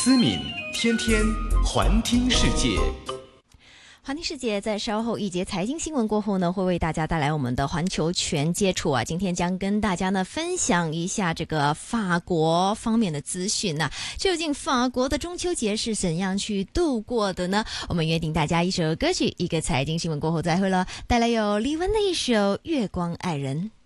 思敏天天环听世界。 环听世界在稍后一节财经新闻过后呢，会为大家带来我们的环球全接触啊。今天将跟大家呢分享一下这个法国方面的资讯啊。究竟法国的中秋节是怎样去度过的呢？我们约定大家一首歌曲，一个财经新闻过后再会了，带来有李玟的一首《月光爱人》。